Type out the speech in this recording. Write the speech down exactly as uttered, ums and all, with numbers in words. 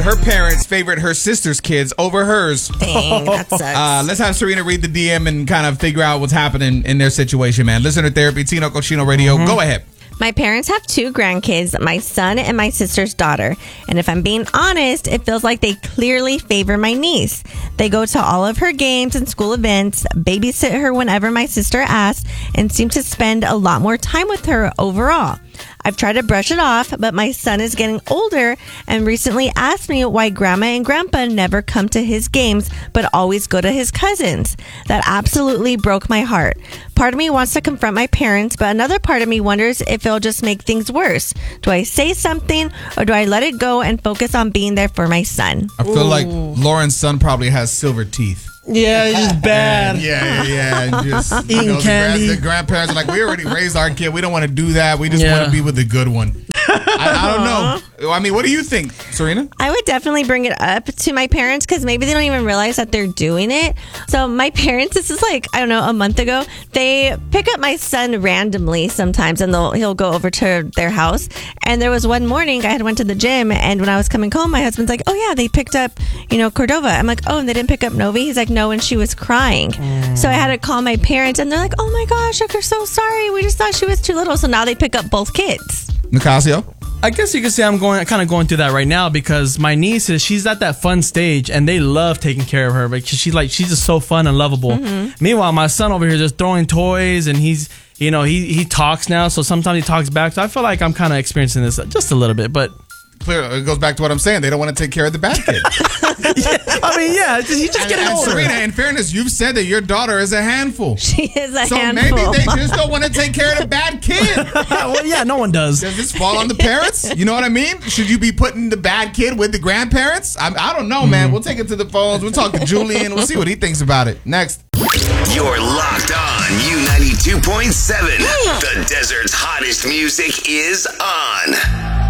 Her parents favorite her sister's kids over hers. Dang, that sucks. Uh, let's have Serena read the D M and kind of figure out what's happening in their situation, man. Listener Therapy, Tino Cochino Radio. Mm-hmm. Go ahead. My parents have two grandkids, my son and my sister's daughter. And if I'm being honest, it feels like they clearly favor my niece. They go to all of her games and school events, babysit her whenever my sister asks, and seem to spend a lot more time with her overall. I've tried to brush it off, but my son is getting older and recently asked me why grandma and grandpa never come to his games, but always go to his cousins. That absolutely broke my heart. Part of me wants to confront my parents, but another part of me wonders if it'll just make things worse. Do I say something or do I let it go and focus on being there for my son? I feel Ooh. like Lauren's son probably has silver teeth. Yeah, it's just bad. And yeah, yeah, yeah. And just eating you know, candy. The, grand, the grandparents are like, we already raised our kid. We don't want to do that. We just yeah. want to be with the good one. I, I don't know. I mean, what do you think, Serena? I would definitely bring it up to my parents because maybe they don't even realize that they're doing it. So my parents, this is like, I don't know, a month ago, they pick up my son randomly sometimes and they'll he'll go over to their house. And there was one morning I had went to the gym and when I was coming home, my husband's like, oh yeah, they picked up, you know, Cordova. I'm like, oh, and they didn't pick up Novi? He's like, no, and she was crying. Mm. So I had to call my parents and they're like, oh my gosh, like, we're so sorry. We just thought she was too little. So now they pick up both kids. Nicasio? I guess you could say I'm going, kind of going through that right now because my niece is, she's at that fun stage and they love taking care of her because she's like, she's just so fun and lovable. Mm-hmm. Meanwhile, my son over here just throwing toys and he's, you know, he, he talks now. So sometimes he talks back. So I feel like I'm kind of experiencing this just a little bit, but. Clear. It goes back to what I'm saying. They don't want to take care of the bad kid. yeah, I mean, yeah, you just and, get and older. Serena, in fairness, you've said that your daughter is a handful. She is a so handful. So maybe they just don't want to take care of the bad kid. Well, yeah, no one does. Does this fall on the parents? You know what I mean? Should you be putting the bad kid with the grandparents? I, I don't know, man. Mm. We'll take it to the phones. We'll talk to Julian. We'll see what he thinks about it. Next. You're locked on U ninety-two point seven. The desert's hottest music is on.